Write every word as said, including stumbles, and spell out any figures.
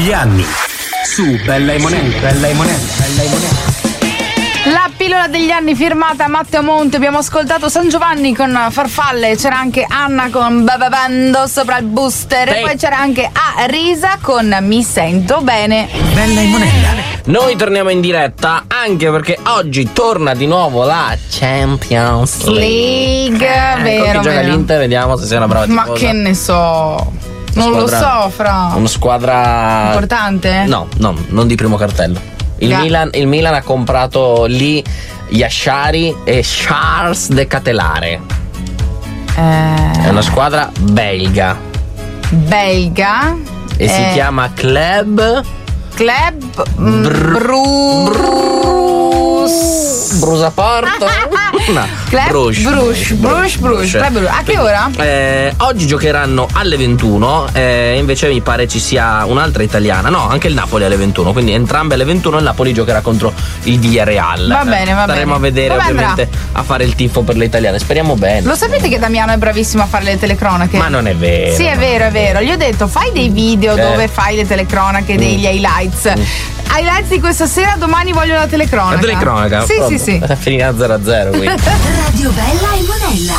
degli anni. Su Bella e Monelli, Bella e Monelli, Bella e Monelli. La pillola degli anni firmata Matteo Monti. Abbiamo ascoltato San Giovanni con Farfalle, c'era anche Anna con Bababando sopra il booster e poi c'era anche A Risa con Mi sento bene. Bella e Monella. Noi torniamo in diretta anche perché oggi torna di nuovo la Champions League, League. vero, Con chi gioca vero. l'Inter, vediamo se sei una brava Ma tifosa. che ne so, non lo Squadra- so, fra. Una squadra Importante? No, no, non di primo cartello. Il, Ga- Milan, il Milan ha comprato lì Yashari e Charles de Catelare. Eh, È una squadra belga belga. e si Eh, chiama Club Club mm, Br- Brus. Brusaporto. No, Club Bruges. Bruges, Bruges, Bruges. Club Bruges. A che ora? Eh, oggi giocheranno alle ventuno, eh, invece mi pare ci sia un'altra italiana. No, anche il Napoli alle ventuno, quindi entrambe alle ventuno. Il Napoli giocherà contro il Villarreal. Va bene, va Staremo bene. a vedere, Come ovviamente, a fare il tifo per le italiane. Speriamo bene. Lo sapete che Damiano è bravissimo a fare le telecronache? Ma non è vero. Sì, è vero, è vero. Gli ho detto, fai dei video Eh. dove fai le telecronache, degli highlights. Highlights di questa sera, domani voglio la telecronaca. La telecronaca. Sì, pronto. sì, sì. Finirà zero a zero qui. Radio Bella e Monella.